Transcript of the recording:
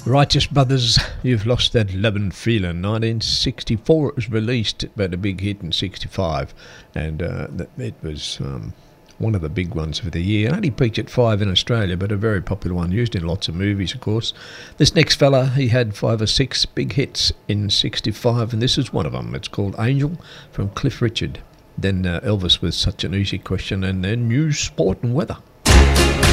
Righteous Brothers, You've Lost That Lovin' Feelin'. 1964 it was released, but a big hit in 65. And it was one of the big ones for the year. Only peaked at 5 in Australia, but a very popular one, used in lots of movies, of course. This next fella, he had 5 or 6 big hits in 65, and this is one of them. It's called Angel from Cliff Richard. Then Elvis with Such an Easy Question, and then news, sport and weather.